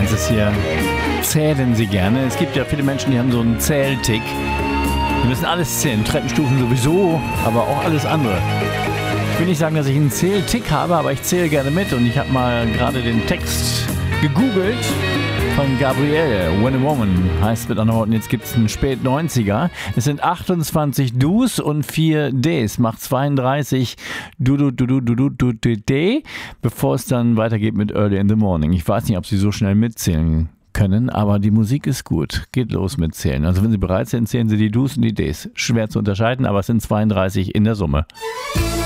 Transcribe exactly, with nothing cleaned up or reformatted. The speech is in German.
Ganzes hier zählen sie gerne. Es gibt ja viele Menschen, die haben so einen Zähltick. Die müssen alles zählen, Treppenstufen sowieso, aber auch alles andere. Ich will nicht sagen, dass ich einen Zähltick habe, aber ich zähle gerne mit. Und ich habe mal gerade den Text gegoogelt von Gabrielle. When a Woman heißt mit anderen Worten, jetzt gibt es einen Spät-neunziger. Es sind achtundzwanzig Do's und vier D's. Macht zweiunddreißig Du, du, du, du, du, du, du, du, D, bevor es dann weitergeht mit Early in the Morning. Ich weiß nicht, ob Sie so schnell mitzählen können, aber die Musik ist gut. Geht los mit Zählen. Also wenn Sie bereit sind, zählen Sie die Do's und die D's. Schwer zu unterscheiden, aber es sind zweiunddreißig in der Summe.